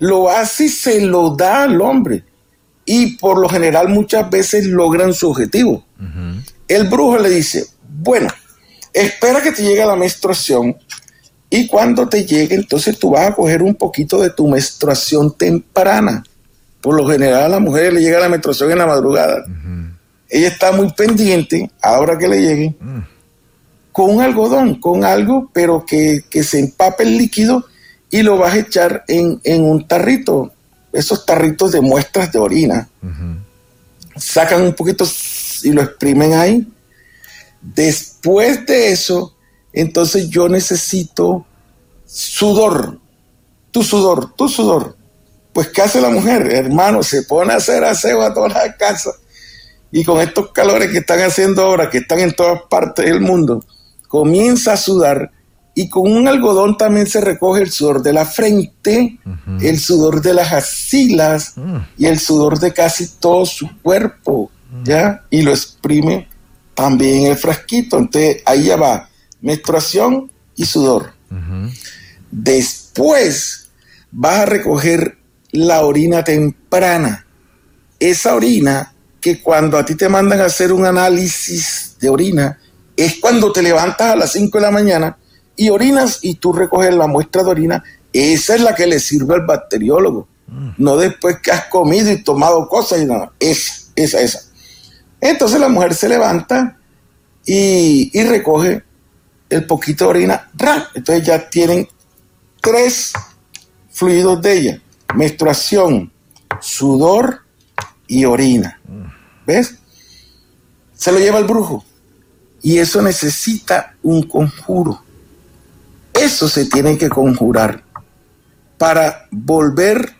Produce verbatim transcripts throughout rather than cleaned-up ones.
lo hace y se lo da al hombre. Y por lo general muchas veces logran su objetivo. Uh-huh. El brujo le dice, bueno, espera que te llegue la menstruación y cuando te llegue entonces tú vas a coger un poquito de tu menstruación temprana. Por lo general a las mujeres le llega la menstruación en la madrugada. Uh-huh. Ella está muy pendiente a la hora que le llegue uh-huh. con un algodón, con algo, pero que, que se empape el líquido y lo vas a echar en, en un tarrito. Esos tarritos de muestras de orina, uh-huh. sacan un poquito y lo exprimen ahí. Después de eso, entonces yo necesito sudor, tu sudor, tu sudor. Pues, ¿qué hace la mujer? Hermano, se pone a hacer aseo a toda la casa. Y con estos calores que están haciendo ahora, que están en todas partes del mundo, comienza a sudar. Y con un algodón también se recoge el sudor de la frente, uh-huh. el sudor de las axilas uh-huh. y el sudor de casi todo su cuerpo, uh-huh. ¿ya? Y lo exprime también en el frasquito. Entonces, ahí ya va, menstruación y sudor. Uh-huh. Después vas a recoger la orina temprana. Esa orina que cuando a ti te mandan a hacer un análisis de orina, es cuando te levantas a las cinco de la mañana y orinas y tú recoges la muestra de orina. Esa es la que le sirve al bacteriólogo, mm. no después que has comido y tomado cosas y nada, esa, esa, esa. Entonces la mujer se levanta y, y recoge el poquito de orina, ¡ra! Entonces ya tienen tres fluidos de ella, menstruación, sudor y orina, mm. ¿ves? Se lo lleva el brujo y eso necesita un conjuro. Eso se tiene que conjurar para volver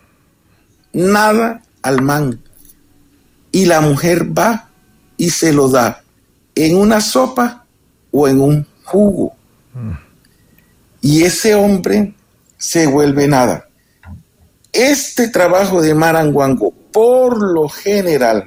nada al man. Y la mujer va y se lo da en una sopa o en un jugo. Mm. Y ese hombre se vuelve nada. Este trabajo de Maranguango, por lo general,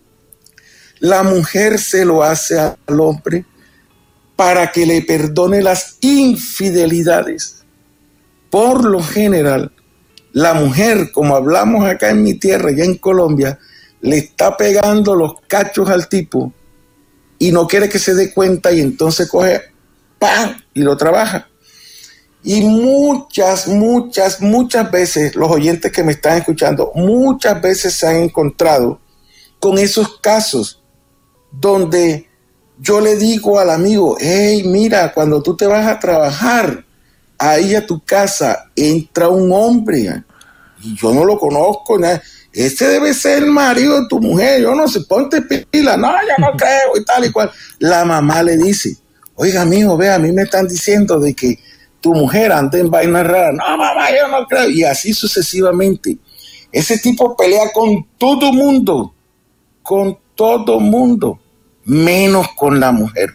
la mujer se lo hace al hombre para que le perdone las infidelidades. Por lo general, la mujer, como hablamos acá en mi tierra, ya en Colombia, le está pegando los cachos al tipo y no quiere que se dé cuenta y entonces coge, ¡pam!, y lo trabaja. Y muchas, muchas, muchas veces, los oyentes que me están escuchando, muchas veces se han encontrado con esos casos donde yo le digo al amigo, hey, mira, cuando tú te vas a trabajar, ahí a tu casa entra un hombre, y yo no lo conozco, nada. Ese debe ser el marido de tu mujer, yo no sé, ponte pila, no, yo no creo, y tal y cual. La mamá le dice, oiga, mijo, ve, a mí me están diciendo de que tu mujer anda en vainas raras, no, mamá, yo no creo, y así sucesivamente. Ese tipo pelea con todo mundo, con todo mundo, menos con la mujer.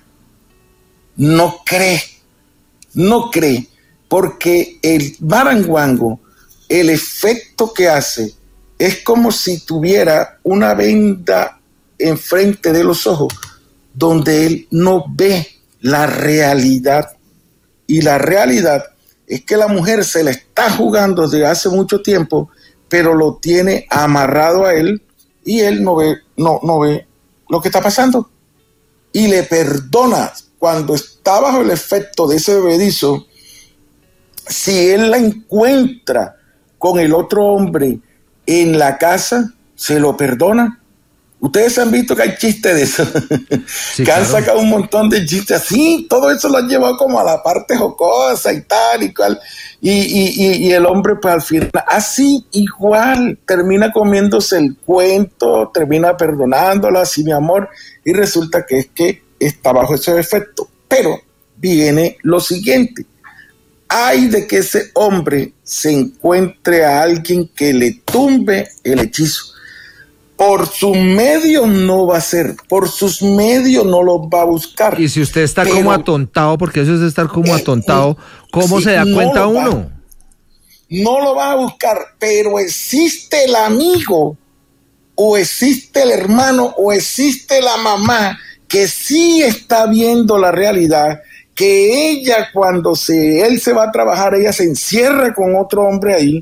No cree, no cree, porque el maranguango, el efecto que hace es como si tuviera una venda enfrente de los ojos donde él no ve la realidad. Y la realidad es que la mujer se la está jugando desde hace mucho tiempo, pero lo tiene amarrado a él y él no ve, no, no ve lo que está pasando. Y le perdona cuando está bajo el efecto de ese bebedizo. Si él la encuentra con el otro hombre en la casa, se lo perdona. Ustedes han visto que hay chistes de eso, sí, que claro. Han sacado un montón de chistes así, todo eso lo han llevado como a la parte jocosa y tal y cual, y, y, y, y el hombre pues al final, así igual, termina comiéndose el cuento, termina perdonándola, así mi amor, y resulta que es que está bajo ese efecto. Pero viene lo siguiente, hay de que ese hombre se encuentre a alguien que le tumbe el hechizo. Por sus medios no va a ser, por sus medios no los va a buscar. Y si usted está pero, como atontado, porque eso es estar como eh, atontado, ¿cómo sí, se da no cuenta uno? Va, no lo va a buscar, pero existe el amigo, o existe el hermano, o existe la mamá, que sí está viendo la realidad, que ella cuando se, él se va a trabajar, ella se encierra con otro hombre ahí,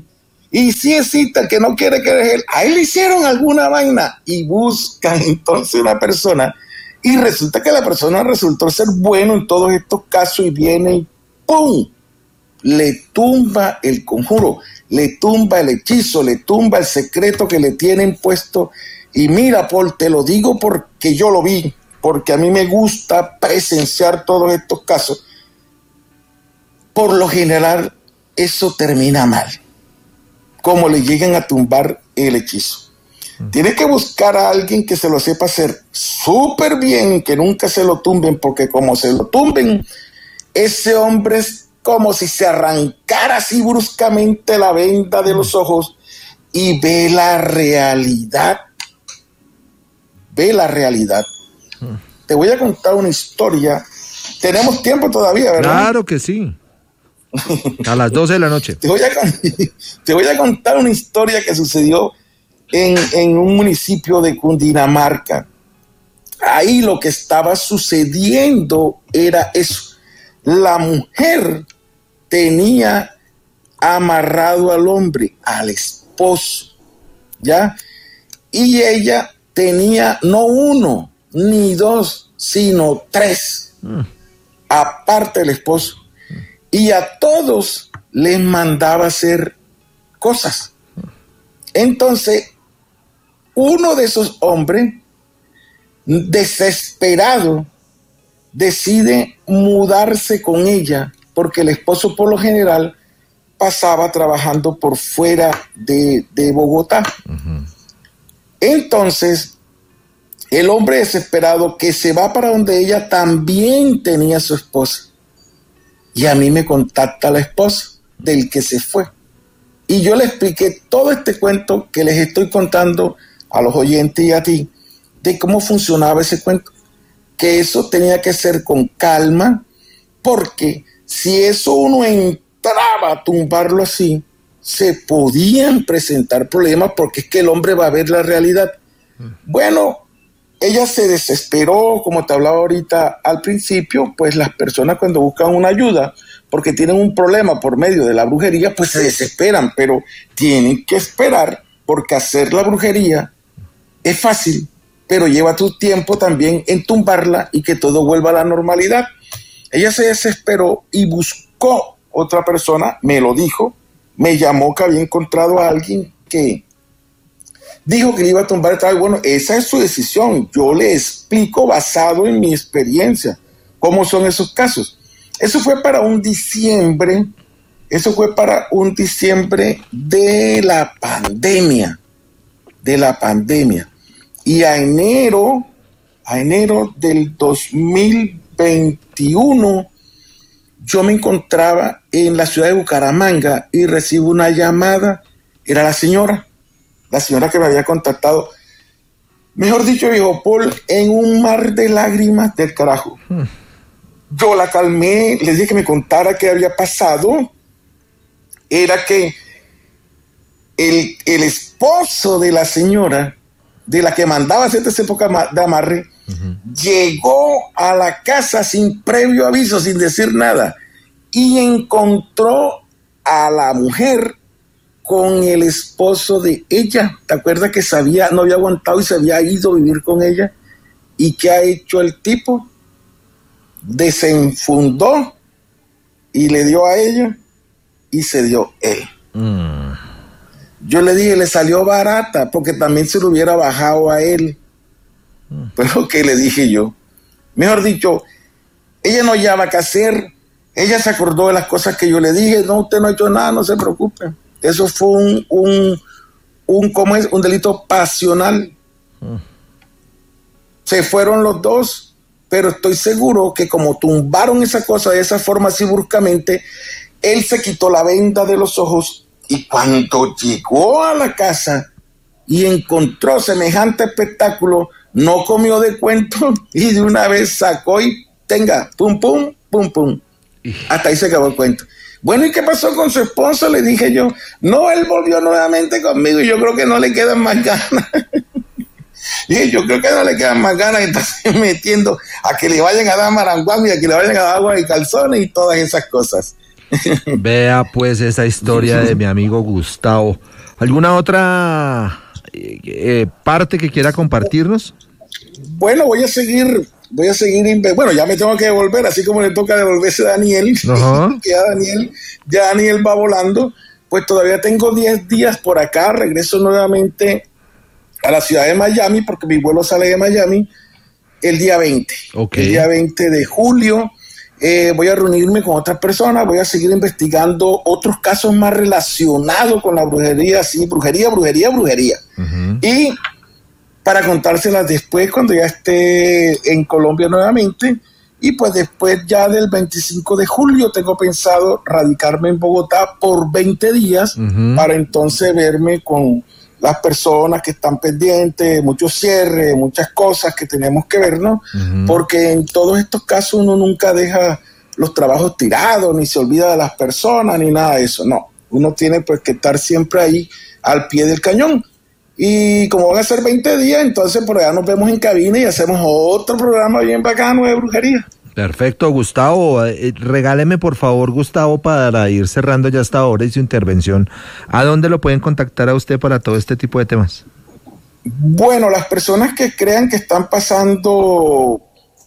Y si existe el que no quiere que eres él, a él le hicieron alguna vaina y buscan entonces una persona y resulta que la persona resultó ser bueno en todos estos casos y viene y ¡pum! Le tumba el conjuro, le tumba el hechizo, le tumba el secreto que le tienen puesto. Y mira, Paul, te lo digo porque yo lo vi, porque a mí me gusta presenciar todos estos casos. Por lo general, eso termina mal, como le llegan a tumbar el hechizo. Mm. Tienes que buscar a alguien que se lo sepa hacer súper bien, que nunca se lo tumben, porque como se lo tumben, ese hombre es como si se arrancara así bruscamente la venda de los ojos y ve la realidad. Ve la realidad. Mm. Te voy a contar una historia. Tenemos tiempo todavía, ¿verdad? Claro que sí. A las doce de la noche. Te voy a, te voy a contar una historia que sucedió en, en un municipio de Cundinamarca. Ahí lo que estaba sucediendo era eso. La mujer tenía amarrado al hombre, al esposo, ¿ya? Y ella tenía no uno, ni dos, sino tres, mm. aparte del esposo. Y a todos les mandaba hacer cosas. Entonces, uno de esos hombres, desesperado, decide mudarse con ella, porque el esposo por lo general pasaba trabajando por fuera de, de Bogotá. Uh-huh. Entonces, el hombre desesperado que se va para donde ella también tenía su esposa. Y a mí me contacta la esposa del que se fue. Y yo le expliqué todo este cuento que les estoy contando a los oyentes y a ti, de cómo funcionaba ese cuento. Que eso tenía que ser con calma, porque si eso uno entraba a tumbarlo así, se podían presentar problemas, porque es que el hombre va a ver la realidad. Bueno, ella se desesperó, como te hablaba ahorita al principio, pues las personas cuando buscan una ayuda, porque tienen un problema por medio de la brujería, pues se desesperan, pero tienen que esperar, porque hacer la brujería es fácil, pero lleva tu tiempo también en tumbarla y que todo vuelva a la normalidad. Ella se desesperó y buscó otra persona, me lo dijo, me llamó que había encontrado a alguien que dijo que le iba a tumbar el trabajo. Bueno, esa es su decisión. Yo le explico basado en mi experiencia cómo son esos casos. Eso fue para un diciembre, eso fue para un diciembre de la pandemia, de la pandemia. Y a enero, a enero del dos mil veintiuno, yo me encontraba en la ciudad de Bucaramanga y recibo una llamada. Era la señora, la señora que me había contactado. Mejor dicho, viejo Paul, en un mar de lágrimas del carajo. Hmm. Yo la calmé, le dije que me contara qué había pasado. Era que el, el esposo de la señora, de la que mandaba hacer esa época de amarre, uh-huh, llegó a la casa sin previo aviso, sin decir nada, y encontró a la mujer con el esposo de ella. ¿Te acuerdas que se había, no había aguantado y se había ido a vivir con ella? ¿Y qué ha hecho el tipo? Desenfundó y le dio a ella y se dio él. Mm. Yo le dije, le salió barata, porque también se lo hubiera bajado a él. Mm. Pero ¿qué le dije yo? Mejor dicho, ella no hallaba qué hacer. Ella se acordó de las cosas que yo le dije. No, usted no ha hecho nada, no se preocupe. Eso fue un, un, un, ¿cómo es? Un delito pasional. Mm. Se fueron los dos, pero estoy seguro que como tumbaron esa cosa de esa forma así bruscamente, él se quitó la venda de los ojos y cuando llegó a la casa y encontró semejante espectáculo, no comió de cuento y de una vez sacó y tenga, pum, pum, pum, pum. Hasta ahí se acabó el cuento. Bueno, ¿y qué pasó con su esposo? Le dije yo. No, él volvió nuevamente conmigo y yo creo que no le quedan más ganas. Dije, yo creo que no le quedan más ganas de estarse metiendo a que le vayan a dar maranguán y a que le vayan a dar agua y calzones y todas esas cosas. Vea pues esa historia de mi amigo Gustavo. ¿Alguna otra eh, eh, parte que quiera compartirnos? Bueno, voy a seguir, voy a seguir, bueno, ya me tengo que devolver, así como le toca devolverse a Daniel, Ajá. ya Daniel, ya Daniel va volando, pues todavía tengo diez días por acá, regreso nuevamente a la ciudad de Miami, porque mi vuelo sale de Miami el día veinte, Okay. el día veinte de julio. Eh, voy a reunirme con otras personas, voy a seguir investigando otros casos más relacionados con la brujería, sí, brujería, brujería, brujería. Uh-huh. Y para contárselas después cuando ya esté en Colombia nuevamente. Y pues después ya del veinticinco de julio tengo pensado radicarme en Bogotá por veinte días uh-huh. para entonces verme con las personas que están pendientes, muchos cierres, muchas cosas que tenemos que vernos, uh-huh. porque en todos estos casos uno nunca deja los trabajos tirados, ni se olvida de las personas, ni nada de eso, no. Uno tiene pues que estar siempre ahí al pie del cañón. Y como van a ser veinte días, entonces por allá nos vemos en cabina y hacemos otro programa bien bacano de brujería. Perfecto, Gustavo. Eh, regáleme por favor, Gustavo, para ir cerrando ya hasta ahora y su intervención. ¿A dónde lo pueden contactar a usted para todo este tipo de temas? Bueno, las personas que crean que están pasando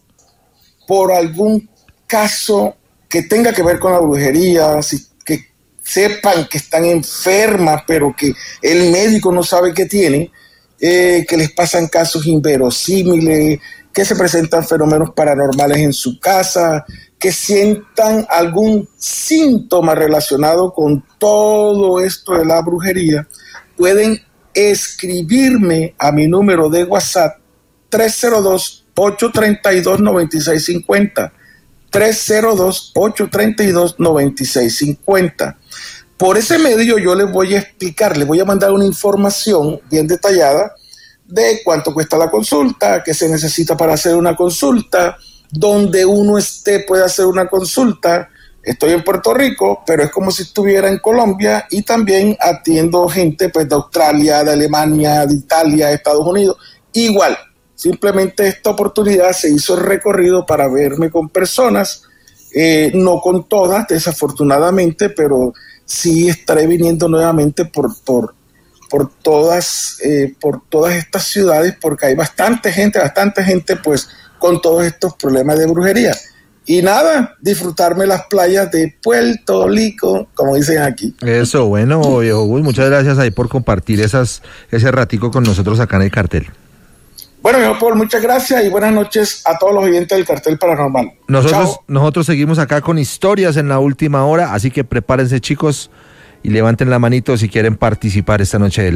por algún caso que tenga que ver con la brujería, si, que sepan que están enfermas, pero que el médico no sabe qué tienen, eh, que les pasan casos inverosímiles, que se presentan fenómenos paranormales en su casa, que sientan algún síntoma relacionado con todo esto de la brujería, pueden escribirme a mi número de WhatsApp tres cero dos, ocho tres dos, nueve seis cinco cero, tres cero dos, ocho tres dos, nueve seis cinco cero. Por ese medio yo les voy a explicar, les voy a mandar una información bien detallada de cuánto cuesta la consulta, qué se necesita para hacer una consulta, donde uno esté puede hacer una consulta. Estoy en Puerto Rico, pero es como si estuviera en Colombia, y también atiendo gente pues, de Australia, de Alemania, de Italia, de Estados Unidos. Igual, simplemente esta oportunidad se hizo el recorrido para verme con personas, eh, no con todas, desafortunadamente, pero sí estaré viniendo nuevamente por... por por todas eh, por todas estas ciudades, porque hay bastante gente, bastante gente pues con todos estos problemas de brujería. Y nada, disfrutarme las playas de Puerto Rico, como dicen aquí. Eso, bueno, uy, muchas gracias ahí por compartir esas ese ratico con nosotros acá en el cartel. Bueno, mi Paul, muchas gracias y buenas noches a todos los oyentes del Cartel Paranormal. Nosotros, nosotros seguimos acá con historias en la última hora, así que prepárense, chicos, y levanten la manito si quieren participar esta noche de